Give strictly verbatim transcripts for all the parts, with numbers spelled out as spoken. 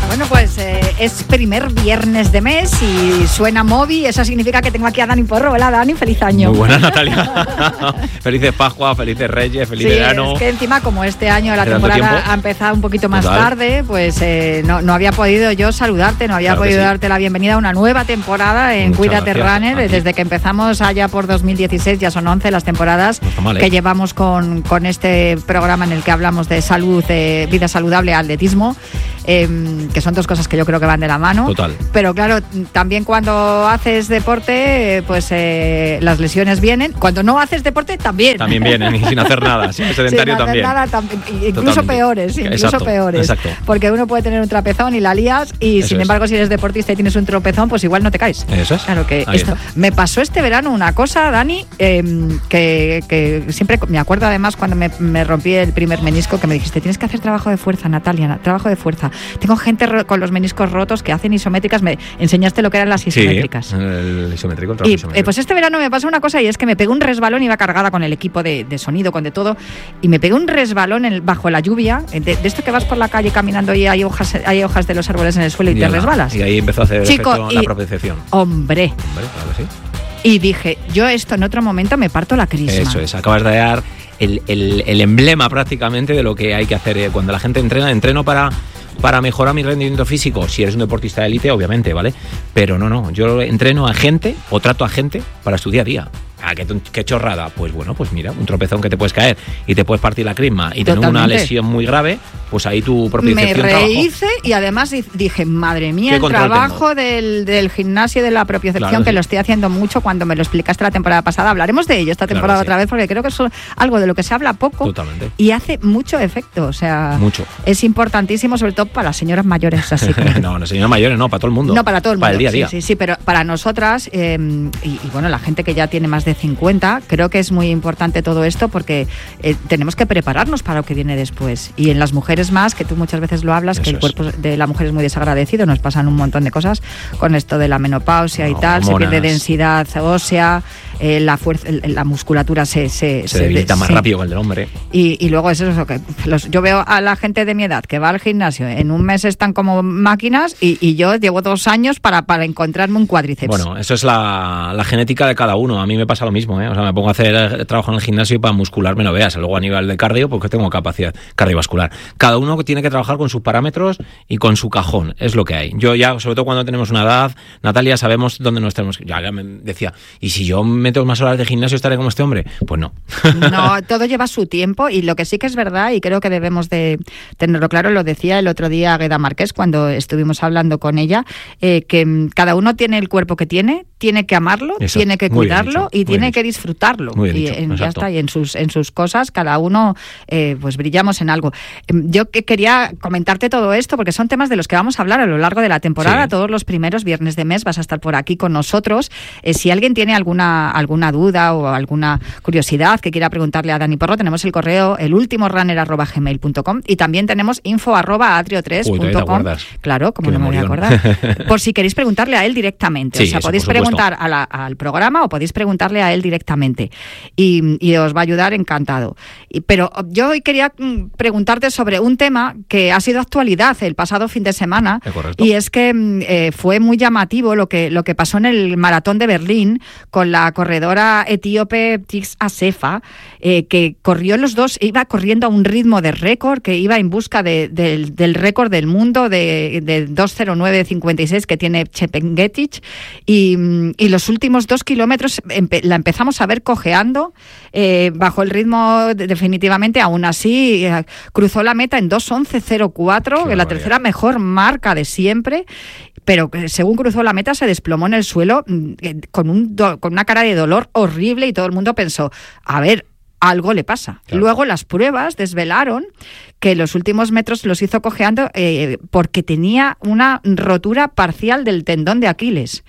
Bueno, pues eh, es primer viernes de mes y suena Moby. Eso significa que tengo aquí a Dani Porro. Hola, Dani, feliz año. Muy buenas, Natalia. Felices Pascua, felices Reyes, feliz sí, verano. Es que encima, como este año la temporada ha empezado un poquito más Total. tarde, pues eh, no, no había podido yo saludarte, no había claro podido sí. darte la bienvenida a una nueva temporada en Muchas Cuídate gracias. Runner. Desde que empezamos allá por dos mil dieciséis, ya son once las temporadas no mal, ¿eh? que llevamos con, con este programa en el que hablamos de salud, de vida saludable, atletismo. Eh, que son dos cosas que yo creo que van de la mano. Total. Pero claro, también cuando haces deporte, pues eh, las lesiones vienen. Cuando no haces deporte, también. También vienen, y sin hacer nada, sin sedentario sin hacer también. Nada, tam- incluso Totalmente. peores, incluso exacto, peores. Exacto. Porque uno puede tener un trapezón y la lías, y Eso sin es. embargo, si eres deportista y tienes un tropezón, pues igual no te caes. Eso es. Claro que Ahí esto. está. Me pasó este verano una cosa, Dani, eh, que, que siempre me acuerdo además cuando me, me rompí el primer menisco, que me dijiste, tienes que hacer trabajo de fuerza, Natalia, trabajo de fuerza. Tengo gente con los meniscos rotos que hacen isométricas, me enseñaste lo que eran las isométricas. Sí, el isométrico, el trabajo y isométrico. Eh, pues este verano me pasó una cosa, y es que me pegué un resbalón, iba cargada con el equipo de, de sonido, con de todo, y me pegué un resbalón en, bajo la lluvia, de, de esto que vas por la calle caminando y hay hojas, hay hojas de los árboles en el suelo y, y te la, resbalas. Y ahí empezó a hacer Chico, efecto y, la propiocepción. Hombre. Hombre, claro que sí. Y dije, yo esto en otro momento me parto la crisma. Eso es, acabas de dar el, el, el emblema prácticamente de lo que hay que hacer cuando la gente entrena. Entreno para... para mejorar mi rendimiento físico, si eres un deportista de élite, obviamente, ¿vale? Pero no, no, yo entreno a gente o trato a gente para su día a día. Ah, qué, qué chorrada. Pues bueno, pues mira, un tropezón que te puedes caer y te puedes partir la crisma y tener una lesión muy grave, pues ahí tu propiocepción Me rehice y además dije, madre mía, el trabajo del, del gimnasio de la propiocepción, claro, que sí. lo estoy haciendo mucho. Cuando me lo explicaste la temporada pasada, hablaremos de ello esta temporada claro, otra sí. vez, porque creo que es algo de lo que se habla poco. Totalmente. Y hace mucho efecto, o sea, mucho. Es importantísimo, sobre todo para las señoras mayores, así que... no, las señoras mayores no, para todo el mundo. No, para todo el mundo. Para el día a día. Sí, sí, sí, pero para nosotras, eh, y, y bueno, la gente que ya tiene más de cincuenta, creo que es muy importante todo esto, porque eh, tenemos que prepararnos para lo que viene después. Y en las mujeres más, que tú muchas veces lo hablas, Eso que el cuerpo es. de la mujer es muy desagradecido, nos pasan un montón de cosas con esto de la menopausia no, y tal, hormonas. Se pierde densidad ósea, eh, la fuerza, la musculatura se... Se, se debilita más sí. rápido que el del hombre. Y, y luego es eso, que los, yo veo a la gente de mi edad que va al gimnasio, en un mes están como máquinas, y, y yo llevo dos años para, para encontrarme un cuádriceps. Bueno, eso es la, la genética de cada uno. A mí me pasa lo mismo, ¿eh? O sea, me pongo a hacer trabajo en el gimnasio y para muscular me lo veas. Luego a nivel de cardio, porque tengo capacidad cardiovascular. Cada uno tiene que trabajar con sus parámetros y con su cajón. Es lo que hay. Yo ya, sobre todo cuando tenemos una edad, Natalia, sabemos dónde nos tenemos. Ya, ya me decía, ¿y si yo meto más horas de gimnasio estaré como este hombre? Pues no. No, todo lleva su tiempo, y lo que sí que es verdad, y creo que debemos de tenerlo claro, lo decía el otro día Agueda Márquez cuando estuvimos hablando con ella, eh, que cada uno tiene el cuerpo que tiene, tiene que amarlo, Exacto. tiene que Muy cuidarlo y tiene que disfrutarlo. Muy bien y dicho, en, ya está, y en sus, en sus cosas, cada uno eh, pues brillamos en algo. Yo que quería comentarte todo esto, porque son temas de los que vamos a hablar a lo largo de la temporada. Sí. Todos los primeros viernes de mes vas a estar por aquí con nosotros. Eh, si alguien tiene alguna, alguna duda o alguna curiosidad que quiera preguntarle a Dani Porro, tenemos el correo elultimorunner arroba gmail punto com, y también tenemos info arroba atrio tres punto com. Claro, como no me voy a acordar. Por si queréis preguntarle a él directamente. Sí, o sea, eso, podéis preguntar a la, al programa o podéis preguntarle a él directamente. Y, y os va a ayudar encantado. Y, pero yo hoy quería preguntarte sobre un tema que ha sido actualidad el pasado fin de semana. Y es que eh, fue muy llamativo lo que, lo que pasó en el maratón de Berlín con la corredora etíope Tigst Assefa, eh, que corrió los dos, iba corriendo a un ritmo de récord, que iba en busca de, de, del récord del mundo de, de dos cero nueve cincuenta y seis que tiene Chepngetich, y, y los últimos dos kilómetros empe, la empezamos a ver cojeando eh, bajo el ritmo de, definitivamente. Aún así eh, cruzó la meta en dos once cero cuatro, la tercera mejor marca de siempre, pero según cruzó la meta se desplomó en el suelo eh, con, un do, con una cara de dolor horrible, y todo el mundo pensó, a ver, algo le pasa. Claro. Luego las pruebas desvelaron que los últimos metros los hizo cojeando eh, porque tenía una rotura parcial del tendón de Aquiles.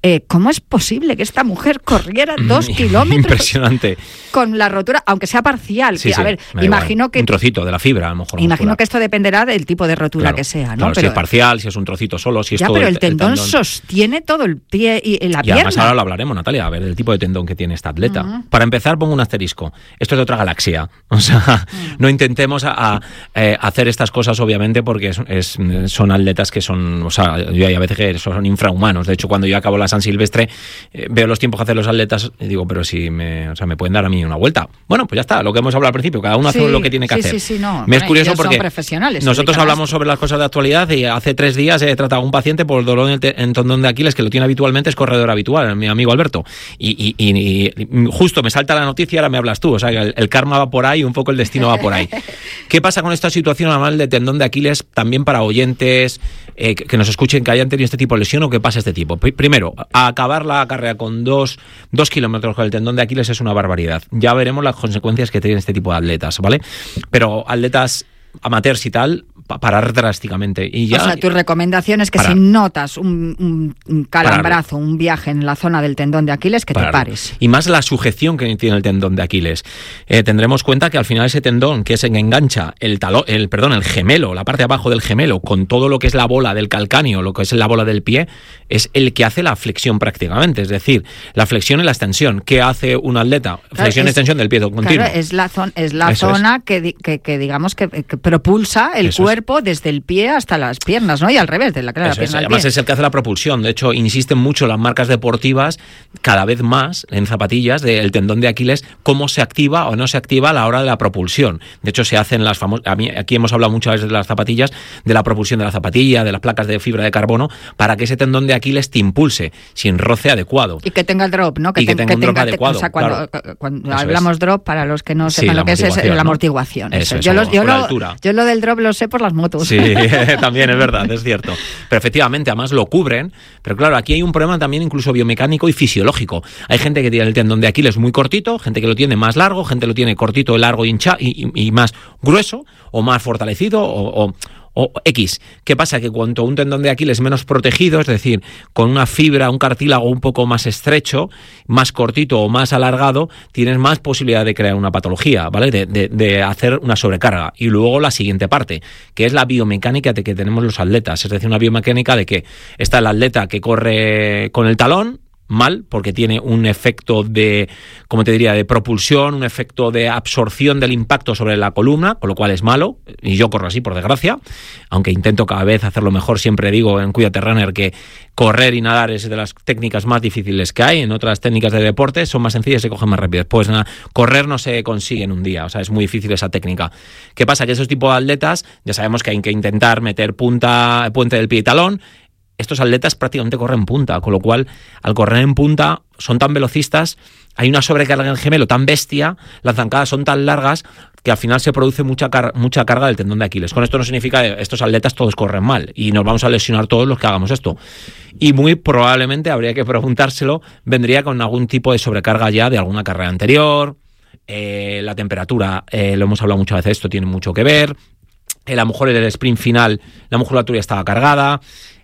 Eh, ¿Cómo es posible que esta mujer corriera dos kilómetros? Impresionante. Con la rotura, aunque sea parcial. Sí, que, sí, a ver, imagino igual. que... Un trocito de la fibra, a lo mejor. Imagino muscular. que esto dependerá del tipo de rotura claro, que sea, ¿no? Claro, pero, si es parcial, si es un trocito solo, si es ya, todo pero el, el tendón, el tendón sostiene todo el pie y la y pierna. además ahora lo hablaremos, Natalia, a ver el tipo de tendón que tiene esta atleta. Uh-huh. Para empezar, pongo un asterisco. Esto es de otra galaxia. O sea, uh-huh. no intentemos a, a, a hacer estas cosas, obviamente, porque es, es, son atletas que son, o sea, yo hay a veces que son infrahumanos. De hecho, cuando yo acabo la San Silvestre, eh, veo los tiempos que hacen los atletas y digo, pero si me, o sea, me pueden dar a mí una vuelta. Bueno, pues ya está, lo que hemos hablado al principio, cada uno sí, hace lo que tiene que sí, hacer. Sí, sí, no. Me bueno, es curioso porque nosotros hablamos sobre las cosas de actualidad y hace tres días he tratado a un paciente por el dolor en, te- en tendón de Aquiles que lo tiene habitualmente, es corredor habitual, mi amigo Alberto. Y, y, y, y justo me salta la noticia y ahora me hablas tú. O sea, el, el karma va por ahí, un poco el destino va por ahí. ¿Qué pasa con esta situación normal de tendón de Aquiles también para oyentes eh, que, que nos escuchen que hayan tenido este tipo de lesión o que pasa este tipo? P- primero, a acabar la carrera con dos, dos kilómetros con el tendón de Aquiles es una barbaridad. Ya veremos las consecuencias que tienen este tipo de atletas, ¿vale? Pero atletas amateurs y tal, parar drásticamente. Y ya, o sea, tu recomendación es que parar. Si notas un, un, un calambrazo, Pararlo. un viaje en la zona del tendón de Aquiles, que Pararlo. te pares. Y más la sujeción que tiene el tendón de Aquiles. Eh, tendremos cuenta que al final ese tendón, que es el que engancha el talón, el perdón, el gemelo, la parte de abajo del gemelo, con todo lo que es la bola del calcáneo, lo que es la bola del pie, es el que hace la flexión prácticamente. Es decir, la flexión y la extensión. ¿Qué hace un atleta? Claro, flexión y extensión del pie continuo. Claro, es la, zon, es la zona es. Que, que, que digamos que, que propulsa el Eso cuerpo es. desde el pie hasta las piernas, ¿no? Y al revés, de la, claro, la pierna es. al Además pie. Es el que hace la propulsión. De hecho, insisten mucho las marcas deportivas cada vez más en zapatillas del tendón de Aquiles, cómo se activa o no se activa a la hora de la propulsión. De hecho, se hacen las famosas... Aquí hemos hablado muchas veces de las zapatillas, de la propulsión de la zapatilla, de las placas de fibra de carbono, para que ese tendón de Aquiles te impulse sin roce adecuado. Y que tenga el drop, ¿no? Que, y que ten, tenga que un drop tenga, adecuado. O sea, cuando, claro. cuando hablamos es. drop, para los que no sepan sí, lo que es, es la amortiguación. ¿no? Eso, eso. Yo, eso, lo, yo, lo, lo, yo lo del drop lo sé por las motos. Sí, también es verdad, es cierto. Pero efectivamente, además lo cubren. Pero claro, aquí hay un problema también incluso biomecánico y fisiológico. Hay gente que tiene el tendón de Aquiles muy cortito, gente que lo tiene más largo, gente que lo tiene cortito, largo y, hincha, y, y, y más grueso, o más fortalecido, o... o O X. ¿Qué pasa? Que cuanto un tendón de Aquiles menos protegido, es decir, con una fibra, un cartílago un poco más estrecho, más cortito o más alargado, tienes más posibilidad de crear una patología, ¿vale? De, de, de hacer una sobrecarga. Y luego la siguiente parte, que es la biomecánica de que tenemos los atletas. Es decir, una biomecánica de que está el atleta que corre con el talón, mal, porque tiene un efecto de, como te diría, de propulsión, un efecto de absorción del impacto sobre la columna, con lo cual es malo, y yo corro así, por desgracia, aunque intento cada vez hacerlo mejor. Siempre digo en Cuídate Runner que correr y nadar es de las técnicas más difíciles que hay. En otras técnicas de deporte son más sencillas y se cogen más rápido. Pues nada, correr no se consigue en un día, o sea, es muy difícil esa técnica. ¿Qué pasa? Que esos tipos de atletas, ya sabemos que hay que intentar meter punta, puente del pie y talón. Estos atletas prácticamente corren en punta, con lo cual, al correr en punta, son tan velocistas, hay una sobrecarga en el gemelo tan bestia, las zancadas son tan largas, que al final se produce mucha, car- mucha carga del tendón de Aquiles. Con esto no significa que estos atletas todos corren mal, y nos vamos a lesionar todos los que hagamos esto. Y muy probablemente, habría que preguntárselo, vendría con algún tipo de sobrecarga ya de alguna carrera anterior, eh, la temperatura, eh, lo hemos hablado muchas veces, esto tiene mucho que ver, eh, a lo mejor en el sprint final la musculatura ya estaba cargada,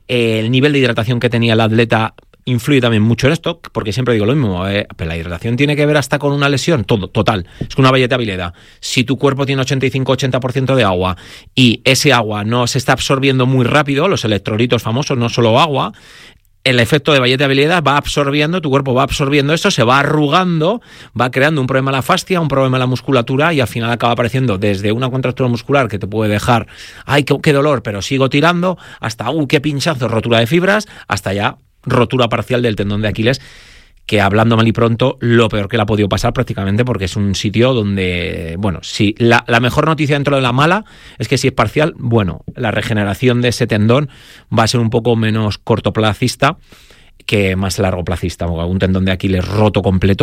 el nivel de hidratación que tenía el atleta influye también mucho en esto, porque siempre digo lo mismo, eh, pero la hidratación tiene que ver hasta con una lesión, todo, total. Es que una valleta habilidad. Si tu cuerpo tiene ochenta y cinco a ochenta por ciento de agua y ese agua no se está absorbiendo muy rápido, los electrolitos famosos, no solo agua, el efecto de valleta habilidad va absorbiendo, tu cuerpo va absorbiendo esto, se va arrugando, va creando un problema en la fascia, un problema en la musculatura, y al final acaba apareciendo desde una contractura muscular que te puede dejar, ay, qué, qué dolor, pero sigo tirando, hasta, uh, qué pinchazo, rotura de fibras, hasta ya rotura parcial del tendón de Aquiles, que hablando mal y pronto, lo peor que le ha podido pasar prácticamente, porque es un sitio donde, bueno, si la, la mejor noticia dentro de la mala es que si es parcial, bueno, la regeneración de ese tendón va a ser un poco menos cortoplacista que más largoplacista. Un tendón de Aquiles roto completo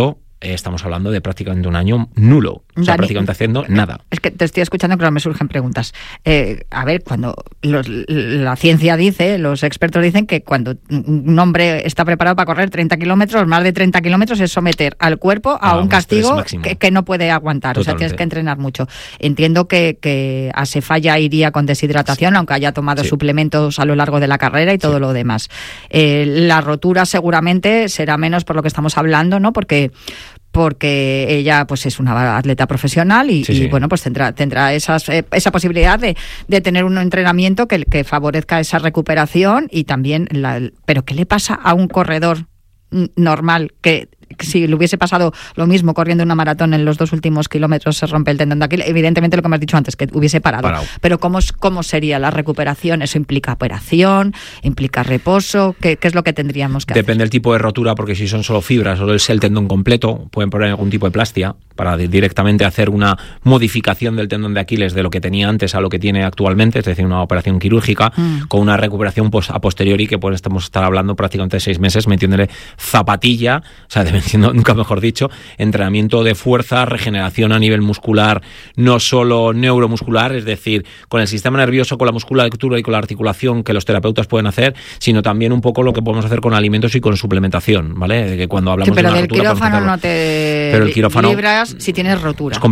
estamos hablando de prácticamente un año nulo. O sea, Dani, prácticamente haciendo nada. Es que te estoy escuchando, pero me surgen preguntas. Eh, a ver, cuando los, la ciencia dice, los expertos dicen que cuando un hombre está preparado para correr treinta kilómetros, más de treinta kilómetros, es someter al cuerpo a ah, un castigo que, que no puede aguantar. Totalmente. O sea, tienes que entrenar mucho. Entiendo que, que a Sefalla iría con deshidratación, sí. aunque haya tomado sí. suplementos a lo largo de la carrera y todo sí. lo demás. Eh, la rotura seguramente será menos por lo que estamos hablando, ¿no? Porque porque ella pues es una atleta profesional y, sí, y sí. bueno, pues tendrá tendrá esas, eh, esa posibilidad de, de tener un entrenamiento que, que favorezca esa recuperación y también la, pero ¿qué le pasa a un corredor normal que si le hubiese pasado lo mismo corriendo una maratón en los dos últimos kilómetros se rompe el tendón de Aquiles? Evidentemente lo que me has dicho antes, que hubiese parado. parado. Pero ¿cómo, ¿cómo sería la recuperación? ¿Eso implica operación? ¿Implica reposo? ¿Qué, qué es lo que tendríamos que Depende hacer? del tipo de rotura, porque si son solo fibras, solo es el tendón completo, pueden poner algún tipo de plastia para directamente hacer una modificación del tendón de Aquiles de lo que tenía antes a lo que tiene actualmente, es decir, una operación quirúrgica mm. con una recuperación pues, a posteriori que pues, estamos estar hablando prácticamente de seis meses metiéndole zapatilla, o sea, metiendo, nunca mejor dicho, entrenamiento de fuerza, regeneración a nivel muscular, no solo neuromuscular, es decir, con el sistema nervioso, con la musculatura y con la articulación que los terapeutas pueden hacer, sino también un poco lo que podemos hacer con alimentos y con suplementación, ¿vale? De que cuando hablamos sí, pero de una del rotura, quirófano no te pero el quirófano libras si tienes rotura. Es complicado.